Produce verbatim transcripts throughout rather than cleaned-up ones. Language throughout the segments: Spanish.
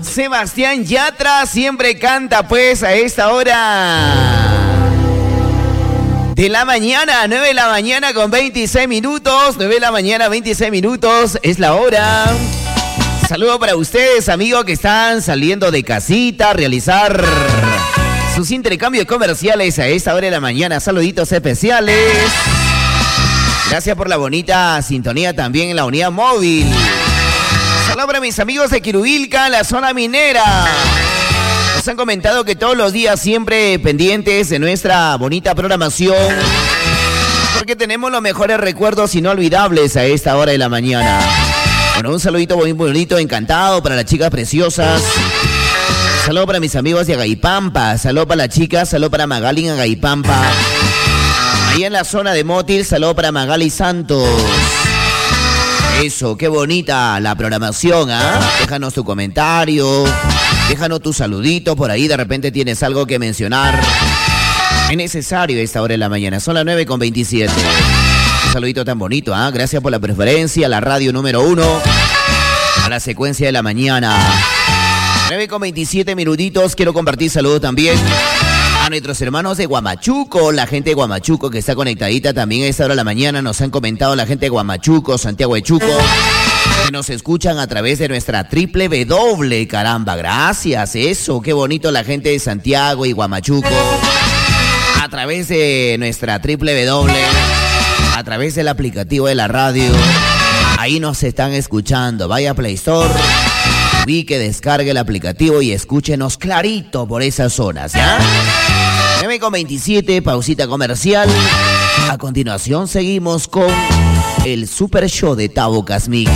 Sebastián Yatra siempre canta pues a esta hora de la mañana, nueve de la mañana con veintiséis minutos, nueve de la mañana, veintiséis minutos, es la hora. Saludo para ustedes, amigos, que están saliendo de casita a realizar sus intercambios comerciales a esta hora de la mañana. Saluditos especiales. Gracias por la bonita sintonía también en la unidad móvil. Saludos para mis amigos de Quirubilca, la zona minera. Nos han comentado que todos los días siempre pendientes de nuestra bonita programación, porque tenemos los mejores recuerdos inolvidables a esta hora de la mañana. Bueno, un saludito muy bonito, encantado para las chicas preciosas. Saludo para mis amigos de Agaipampa, saludo para las chicas, saludo para Magali en Agaipampa. Ahí en la zona de Motil, saludo para Magali Santos. Eso, qué bonita la programación, ¿ah? ¿eh? Déjanos tu comentario, déjanos tu saludito, por ahí de repente tienes algo que mencionar. Es necesario a esta hora de la mañana, son las nueve con veintisiete. Un saludito tan bonito, ¿ah? ¿eh? Gracias por la preferencia, la radio número uno, a la secuencia de la mañana. nueve con veintisiete minutitos, quiero compartir saludos también a nuestros hermanos de Huamachuco, la gente de Huamachuco que está conectadita también a esta hora de la mañana. Nos han comentado la gente de Huamachuco, Santiago de Chuco, que nos escuchan a través de nuestra triple W, caramba, gracias, eso, qué bonito la gente de Santiago y Huamachuco, a través de nuestra triple W, a través del aplicativo de la radio, ahí nos están escuchando. Vaya a Play Store, vi que descargue el aplicativo y escúchenos clarito por esas zonas, ¿ya? nueve con veintisiete, pausita comercial. A continuación seguimos con el Super Show de Tabocas Mix.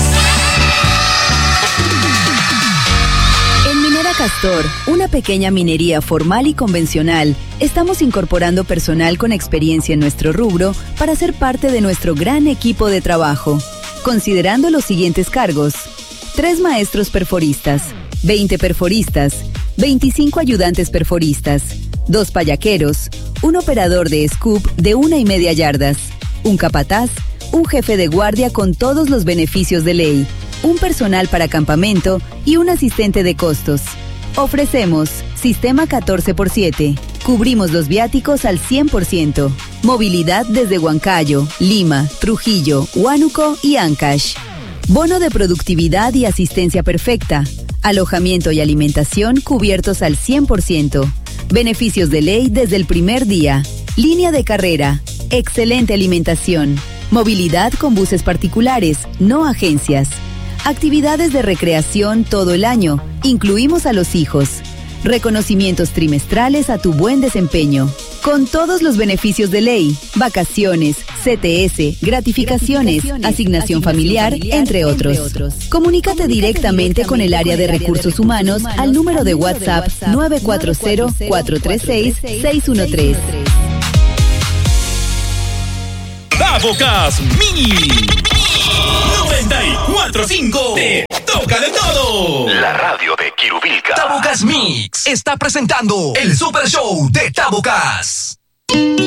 En Minera Castor, una pequeña minería formal y convencional, estamos incorporando personal con experiencia en nuestro rubro para ser parte de nuestro gran equipo de trabajo. Considerando los siguientes cargos: tres maestros perforistas, veinte perforistas, veinticinco ayudantes perforistas, dos payaqueros, un operador de scoop de una y media yardas, un capataz, un jefe de guardia con todos los beneficios de ley, un personal para campamento y un asistente de costos. Ofrecemos sistema catorce por siete, cubrimos los viáticos al cien por ciento, movilidad desde Huancayo, Lima, Trujillo, Huánuco y Ancash. Bono de productividad y asistencia perfecta. Alojamiento y alimentación cubiertos al cien por ciento. Beneficios de ley desde el primer día. Línea de carrera. Excelente alimentación. Movilidad con buses particulares, no agencias. Actividades de recreación todo el año. Incluimos a los hijos. Reconocimientos trimestrales a tu buen desempeño. Con todos los beneficios de ley, vacaciones, C T S, gratificaciones, asignación familiar, entre otros. Comunícate directamente con el área de recursos humanos al número de WhatsApp nueve cuatro cero, cuatro tres seis, seis uno tres. Tabocas Mix noventa y cuatro punto cinco. Te toca de todo. La radio de Quirubilca. Tabocas Mix está presentando el Super Show de Tabocas.